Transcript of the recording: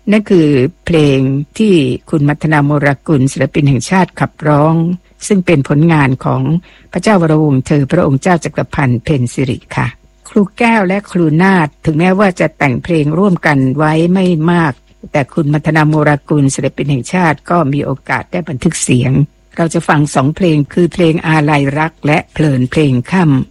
นั่นคือเพลงที่คุณมัทนาโมรากุลศิลปินแห่งชาติขับร้องซึ่งเป็นผลงานของพระเจ้าวรวงศ์เธอพระองค์เจ้าจักรพันธ์เพ็ญสิริค่ะครูแก้วและครูนาถถึงแม้ว่าจะแต่งเพลงร่วมกันไว้ไม่มากแต่คุณมัทนาโมรากุลศิลปินแห่งชาติก็มีโอกาสได้บันทึกเสียงเราจะฟัง2เพลงคือเพลงอาลัยรักและเพลินเพลงค่ำ